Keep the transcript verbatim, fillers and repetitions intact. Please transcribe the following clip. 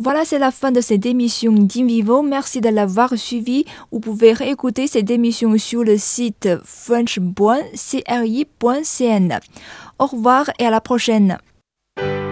Voilà, c'est la fin de cette émission d'Invivo. Merci de l'avoir suivi. Vous pouvez réécouter cette émission sur le site french point c r i point c n. Au revoir et à la prochaine.